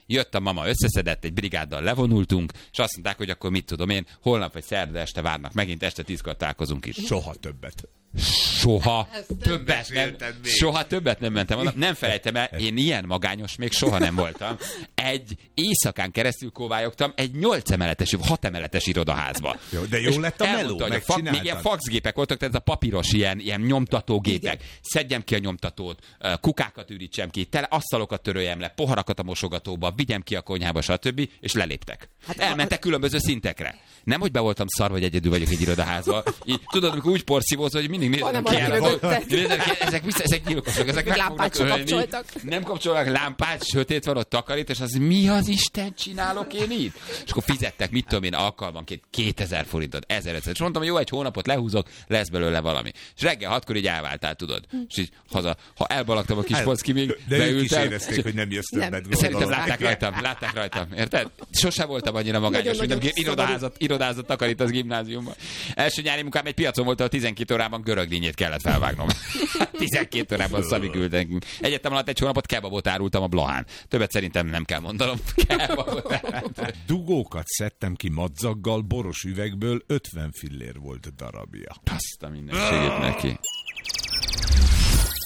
Jött a mama, összeszedett, egy brigáddal levonultunk, és azt mondták, hogy akkor mit tudom én, holnap vagy szerda este várnak megint, este 10-kor találkozunk is. Soha többet. Soha többet nem mentem. Nem felejtem el, én ilyen magányos még soha nem voltam. Egy éjszakán keresztül kóvályogtam egy 6 emeletes irodaházba. Jó, de jó lett a meló, megcsináltad. Még ilyen faxgépek voltak, tehát ez a papíros ilyen nyomtatógépek. Szedjem ki a nyomtatót, kukákat ürítsem ki, asztalokat töröljem le, poharakat a mosogatóba, vigyem ki a konyhába, stb. És leléptek. Elmentek különböző szintekre. Nem, hogy be voltam szar, vagy egyedül vagyok egy irodaházban. Tudod, amikor úgy porszívózol, hogy mindig nézem ki ezek gyilkosok, ezek meg fognak ölni. Nem kapcsolnak lámpát, sötét van, ott takarít, és az mi az Isten csinálok én itt? És akkor fizettek, mit tudom én, alkalmanként 2000 forintot, 1500. És mondtam, hogy jó, egy hónapot lehúzok, lesz belőle valami. És reggel 6-kor így elváltál, tudod. És így haza, ha elbalagtam a kis pockimig, de ők is érezték, hogy nem jössz többet. Szerintem látták rajtam, érted? Sose voltam annyira magányos, mint amikor irodázat takarít az gimnáziumban. Első nyári munkám egy piacon volt, ahol 12 órában görögdínyét kellett felvágnom. 12 órában szavig ültek. Egyetem alatt egy hónapot kebabot árultam a Blahán. Többet szerintem nem kell mondanom. Dugókat szedtem ki madzaggal, boros üvegből, 50 fillér volt darabja. Azt a mindenségét neki.